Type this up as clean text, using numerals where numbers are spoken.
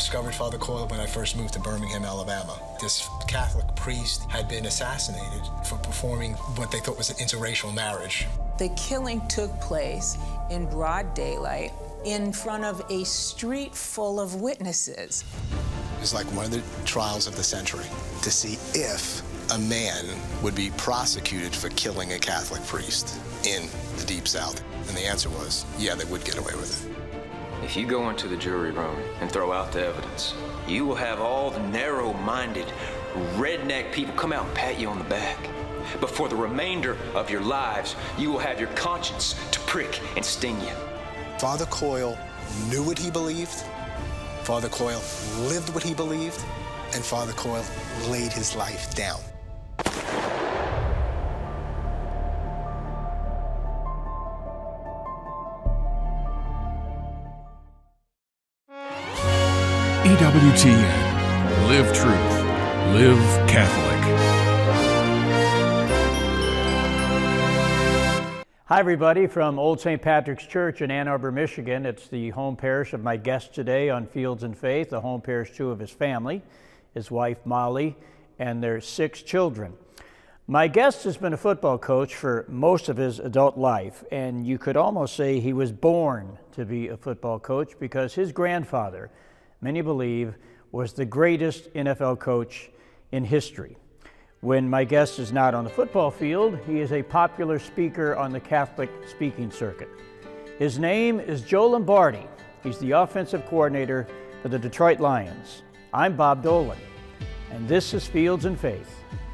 discovered Father Coyle when I first moved to Birmingham, Alabama. This Catholic priest had been assassinated for performing what they thought was an interracial marriage. The killing took place in broad daylight in front of a street full of witnesses. It was like one of the trials of the century to see if a man would be prosecuted for killing a Catholic priest in the Deep South. And the answer was, yeah, they would get away with it. If you go into the jury room and throw out the evidence, you will have all the narrow-minded, redneck people come out and pat you on the back. But for the remainder of your lives, you will have your conscience to prick and sting you. Father Coyle knew what he believed, Father Coyle lived what he believed, and Father Coyle laid his life down. EWTN. Live truth. Live Catholic. Hi, everybody, from Old St. Patrick's Church in Ann Arbor, Michigan. It's the home parish of my guest today on Fields and Faith, the home parish, too, of his family, his wife, Molly, and their 6 children. My guest has been a football coach for most of his adult life, and you could almost say he was born to be a football coach because his grandfather, many believe, was the greatest NFL coach in history. When my guest is not on the football field, he is a popular speaker on the Catholic speaking circuit. His name is Joe Lombardi. He's the offensive coordinator for the Detroit Lions. I'm Bob Dolan, and this is Fields and Faith.